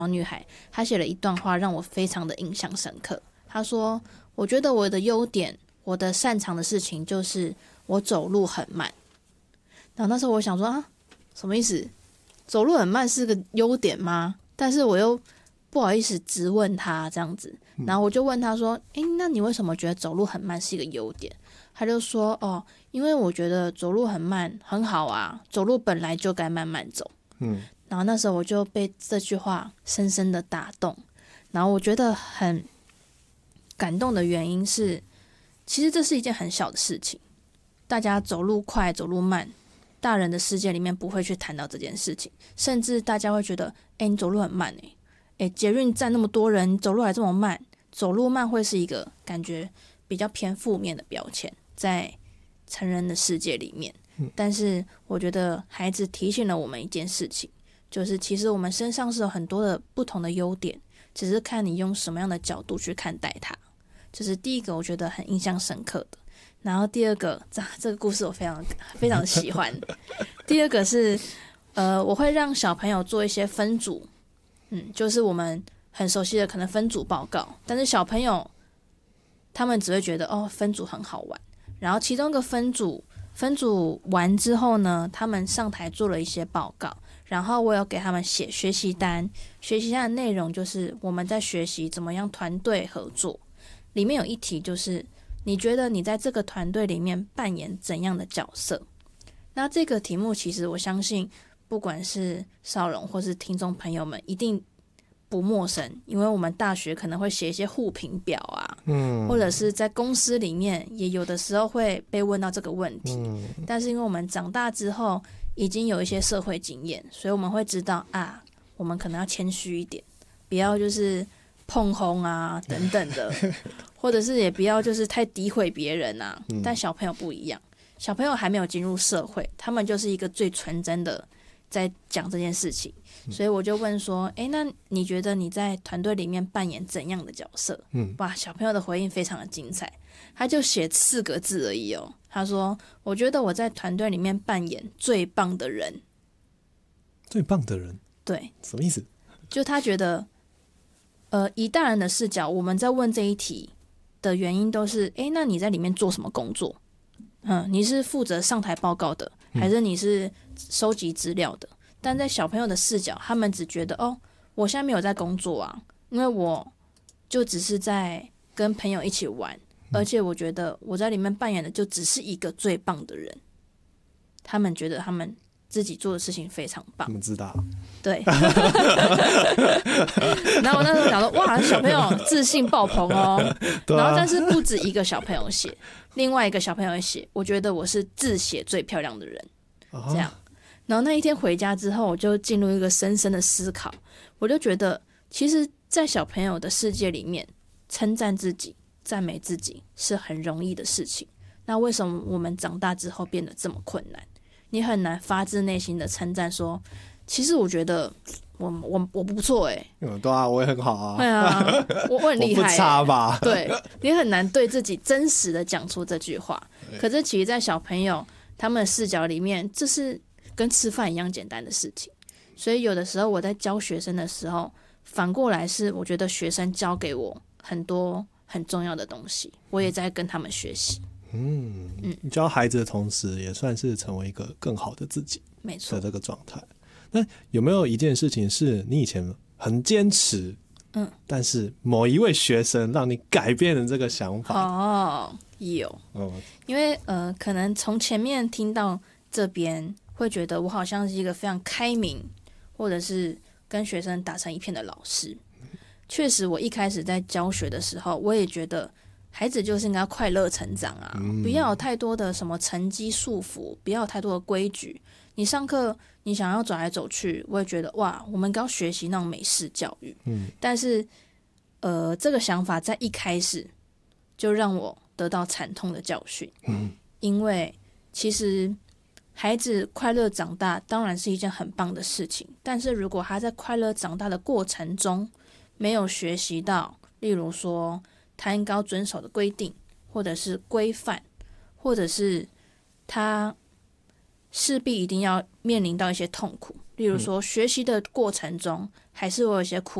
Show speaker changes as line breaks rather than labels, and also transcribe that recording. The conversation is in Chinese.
小女孩，她写了一段话让我非常的印象深刻。她说：我觉得我的优点，我的擅长的事情就是我走路很慢。然后那时候我想说啊，什么意思？走路很慢是个优点吗？但是我又不好意思直问他这样子，然后我就问他说：那你为什么觉得走路很慢是一个优点？他就说：因为我觉得走路很慢很好啊，走路本来就该慢慢走。然后那时候我就被这句话深深的打动，然后我觉得很感动的原因是，其实这是一件很小的事情，大家走路快走路慢，大人的世界里面不会去谈到这件事情，甚至大家会觉得你走路很慢捷运站那么多人，走路还这么慢，走路慢会是一个感觉比较偏负面的标签在成人的世界里面。但是我觉得孩子提醒了我们一件事情，就是其实我们身上是有很多的不同的优点，只是看你用什么样的角度去看待它。这是第一个我觉得很印象深刻的。然后第二个，这个故事我非常非常喜欢。第二个是我会让小朋友做一些分组，就是我们很熟悉的可能分组报告，但是小朋友他们只会觉得分组很好玩。然后其中一个分组完之后呢，他们上台做了一些报告，然后我有给他们写学习单，学习单的内容就是我们在学习怎么样团队合作。里面有一题就是你觉得你在这个团队里面扮演怎样的角色？那这个题目其实我相信不管是少荣或是听众朋友们一定不陌生，因为我们大学可能会写一些互评表啊，或者是在公司里面也有的时候会被问到这个问题。但是因为我们长大之后已经有一些社会经验，所以我们会知道我们可能要谦虚一点，不要就是碰轰啊等等的，或者是也不要就是太诋毁别人啊。但小朋友不一样，小朋友还没有进入社会，他们就是一个最纯真的在讲这件事情。所以我就问说那你觉得你在团队里面扮演怎样的角色？哇，小朋友的回应非常的精彩，他就写4个字而已他说我觉得我在团队里面扮演最棒的人。
最棒的人？对，什么意思？
就他觉得以大人的视角，我们在问这一题的原因都是那你在里面做什么工作？你是负责上台报告的，还是你是收集资料的？但在小朋友的视角，他们只觉得我现在没有在工作啊，因为我就只是在跟朋友一起玩，而且我觉得我在里面扮演的就只是一个最棒的人。他们觉得他们自己做的事情非常棒，
他们知道。
对。然后我那时候想说，哇，小朋友自信爆棚然后但是不止一个小朋友写，另外一个小朋友写，我觉得我是字写最漂亮的人，这样。然后那一天回家之后，我就进入一个深深的思考，我就觉得其实在小朋友的世界里面，称赞自己赞美自己是很容易的事情，那为什么我们长大之后变得这么困难？你很难发自内心的称赞说，其实我觉得我不错
对啊，我也很好啊，
对啊，我很厉害
我不差吧？
对，你很难对自己真实的讲出这句话。可是其实在小朋友他们的视角里面，这是跟吃饭一样简单的事情。所以有的时候我在教学生的时候，反过来是我觉得学生教给我很多很重要的东西，我也在跟他们学习。
教孩子的同时也算是成为一个更好的自己
没错
的这个状态。那有没有一件事情是你以前很坚持，但是某一位学生让你改变了这个想法？
有，因为可能从前面听到这边会觉得我好像是一个非常开明，或者是跟学生打成一片的老师。确实我一开始在教学的时候，我也觉得孩子就是应该快乐成长啊，不要有太多的什么成绩束缚，不要有太多的规矩。你上课你想要走来走去，我也觉得哇，我们应该要学习那种美式教育。但是这个想法在一开始就让我得到惨痛的教训。因为其实孩子快乐长大当然是一件很棒的事情，但是如果他在快乐长大的过程中没有学习到，例如说他应该要遵守的规定，或者是规范，或者是他势必一定要面临到一些痛苦， 例如说学习的过程中，还是会有一些枯